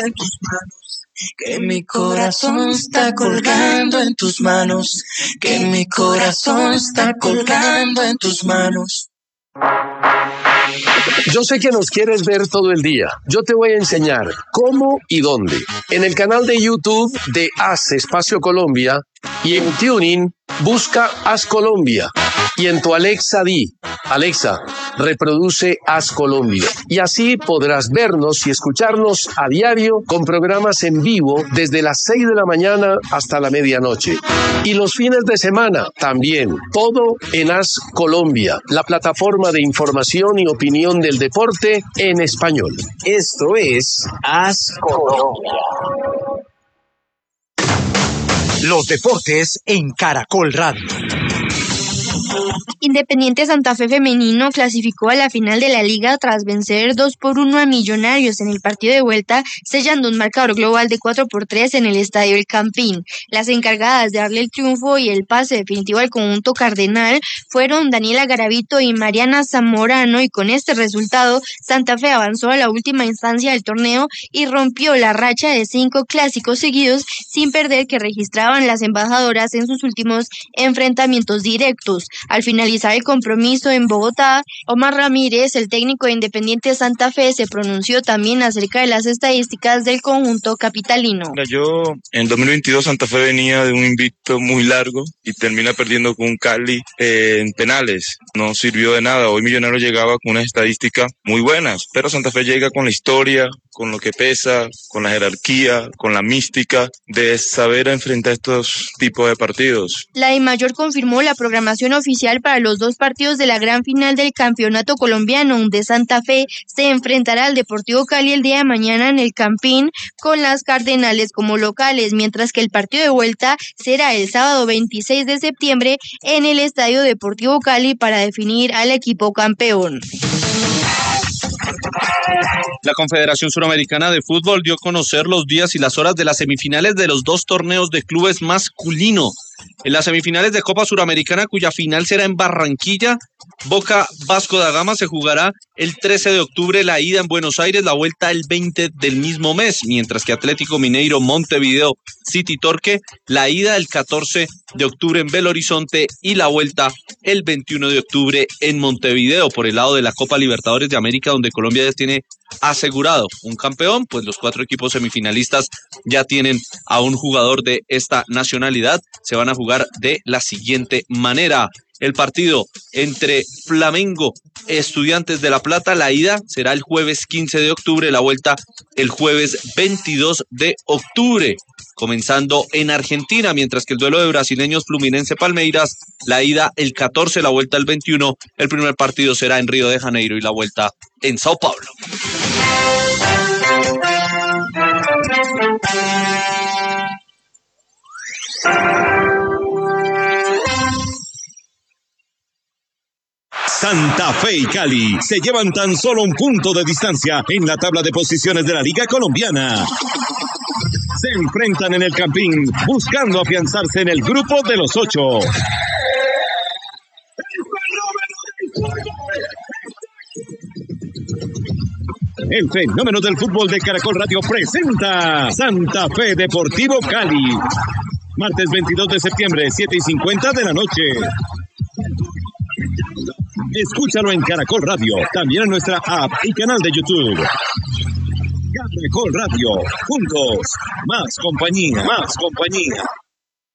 en tus manos, que mi corazón está colgando en tus manos, que mi corazón está colgando en tus manos. Yo sé que nos quieres ver todo el día. Yo te voy a enseñar cómo y dónde. En el canal de YouTube de Haz Espacio Colombia y en TuneIn busca Haz Colombia. Y en tu Alexa di, Alexa, reproduce Haz Colombia. Y así podrás vernos y escucharnos a diario con programas en vivo desde las 6 de la mañana hasta la medianoche. Y los fines de semana también. Todo en Haz Colombia, la plataforma de información y opinión del deporte en español. Esto es Haz Colombia. Los deportes en Caracol Radio. Independiente Santa Fe femenino clasificó a la final de la liga tras vencer 2-1 a Millonarios en el partido de vuelta, sellando un marcador global de 4-3 en el estadio El Campín. Las encargadas de darle el triunfo y el pase definitivo al conjunto cardenal fueron Daniela Garavito y Mariana Zamorano, y con este resultado Santa Fe avanzó a la última instancia del torneo y rompió la racha de 5 clásicos seguidos sin perder que registraban las embajadoras en sus últimos enfrentamientos directos. Al finalizar el compromiso en Bogotá, Omar Ramírez, el técnico de Independiente Santa Fe, se pronunció también acerca de las estadísticas del conjunto capitalino. Yo en 2022 Santa Fe venía de un invicto muy largo y termina perdiendo con un Cali en penales. No sirvió de nada. Hoy Millonarios llegaba con unas estadísticas muy buenas, pero Santa Fe llega con la historia, con lo que pesa, con la jerarquía, con la mística de saber enfrentar estos tipos de partidos. La DIMAYOR confirmó la programación oficial para los 2 partidos de la gran final del campeonato colombiano, donde Santa Fe se enfrentará al Deportivo Cali el día de mañana en el Campín con las Cardenales como locales, mientras que el partido de vuelta será el sábado 26 de septiembre en el Estadio Deportivo Cali para definir al equipo campeón. La Confederación Suramericana de Fútbol dio a conocer los días y las horas de las semifinales de los 2 torneos de clubes masculino. En las semifinales de Copa Suramericana, cuya final será en Barranquilla, Boca Vasco da Gama se jugará el 13 de octubre la ida en Buenos Aires, la vuelta el 20 del mismo mes, mientras que Atlético Mineiro Montevideo City Torque, la ida el 14 de octubre en Belo Horizonte y la vuelta el 21 de octubre en Montevideo. Por el lado de la Copa Libertadores de América, donde Colombia ya tiene asegurado un campeón, pues los 4 equipos semifinalistas ya tienen a un jugador de esta nacionalidad. Se van a jugar de la siguiente manera. El partido entre Flamengo Estudiantes de La Plata, la ida será el jueves 15 de octubre, la vuelta el jueves 22 de octubre, comenzando en Argentina, mientras que el duelo de brasileños Fluminense Palmeiras, la ida el 14, la vuelta el 21, el primer partido será en Río de Janeiro y la vuelta en Sao Paulo. Santa Fe y Cali se llevan tan solo un punto de distancia en la tabla de posiciones de la Liga Colombiana. Se enfrentan en el Campín buscando afianzarse en el grupo de los 8. El fenómeno del fútbol de Caracol Radio presenta Santa Fe Deportivo Cali. Martes 22 de septiembre, 7:50 de la noche. Escúchalo en Caracol Radio, también en nuestra app y canal de YouTube. Caracol Radio, juntos, más compañía, más compañía.